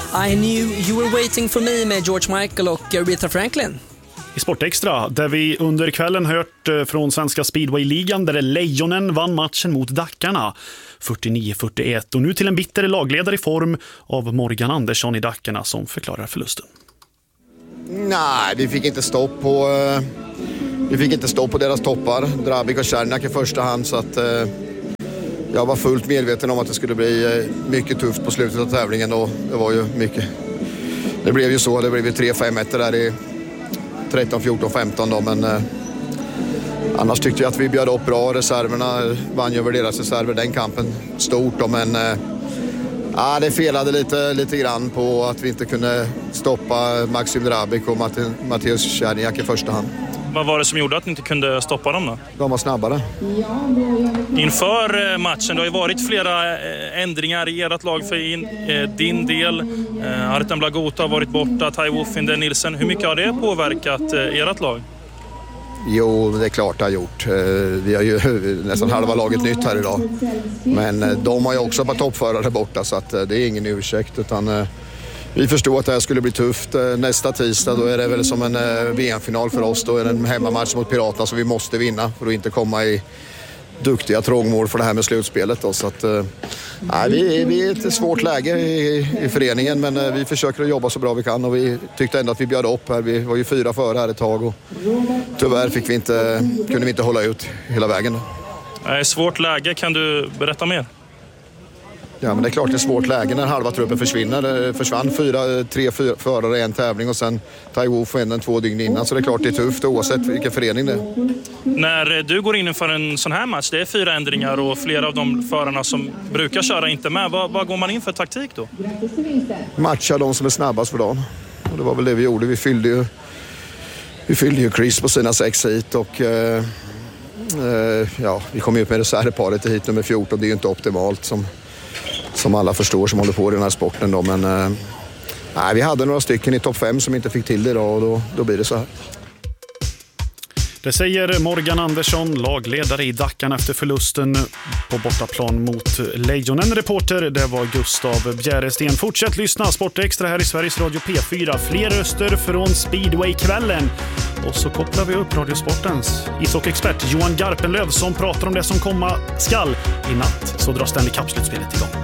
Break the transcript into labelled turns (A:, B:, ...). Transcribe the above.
A: I Knew You Were Waiting For Me med George Michael och Aretha Franklin.
B: I Sportextra, där vi under kvällen hört från Svenska Speedway-ligan där Lejonen vann matchen mot Dackarna 49-41. Och nu till en bitter lagledare i form av Morgan Andersson i Dackarna som förklarar förlusten.
C: Nej, vi fick inte stopp på deras toppar. Drabik och Czernak i första hand, så att jag var fullt medveten om att det skulle bli mycket tufft på slutet av tävlingen, och det var ju mycket. Det blev ju så, det blev 3-5 där i 13, 14, 15 då, men annars tyckte jag att vi bjöd upp bra. Reserverna vann över deras reserver den kampen stort då, men det felade lite grann på att vi inte kunde stoppa Maxim Drabik och Mattias Czerniak i första hand.
D: Vad var det som gjorde att ni inte kunde stoppa dem då?
C: De var snabbare.
D: Inför matchen, det har ju varit flera ändringar i ert lag för din del. Artem Blagotta har varit borta, Tai Woffinder, Nilsen. Hur mycket har det påverkat ert lag?
C: Jo, det är klart det har gjort. Vi har ju nästan halva laget nytt här idag. Men de har ju också på toppförare borta, så att det är ingen ursäkt, utan vi förstod att det här skulle bli tufft. Nästa tisdag då är det väl som en VM-final för oss. Då är det en hemmamatch mot Piraterna, så vi måste vinna för att inte komma i duktiga trångmål för det här med slutspelet då. Så att, vi är i ett svårt läge i föreningen, men vi försöker att jobba så bra vi kan, och vi tyckte ändå att vi bjöd upp här. Vi var ju 4 före här ett tag, och tyvärr kunde vi inte hålla ut hela vägen.
D: Svårt läge, kan du berätta mer?
C: Ja, men det är klart det är svårt läge när halva truppen försvinner. Det försvann 3 förare i en tävling, och sen Tai Wolf och 2 dygn innan. Så det är klart det är tufft oavsett vilken förening det är.
D: När du går in för en sån här match, det är 4 ändringar och flera av de förarna som brukar köra inte med. Vad går man in för taktik då?
C: Matcha de som är snabbast för dagen. Och det var väl det vi gjorde. Vi fyllde ju Chris på sina 6 hit, och vi kom ut med reservparet i hit nummer 14. Det är ju inte optimalt som alla förstår som håller på i den här sporten då, men vi hade några stycken i topp 5 som inte fick till det idag, och då blir det så här.
B: Det säger Morgan Andersson, lagledare i Dackarna efter förlusten på bortaplan mot Lejonen. Reporter, det var Gustav Bjäresten. Fortsätt lyssna, Sportextra här i Sveriges Radio P4. Fler röster från Speedway-kvällen. Och så kopplar vi upp Radiosportens ishockeyexpert Johan Garpenlöv som pratar om det som komma skall. I natt så drar Stanley Cup-slutspelet igång.